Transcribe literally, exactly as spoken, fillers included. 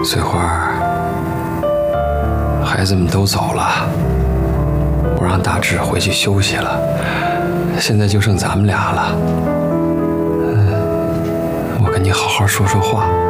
翠花，孩子们都走了，我让大志回去休息了，现在就剩咱们俩了。嗯，我跟你好好说说话。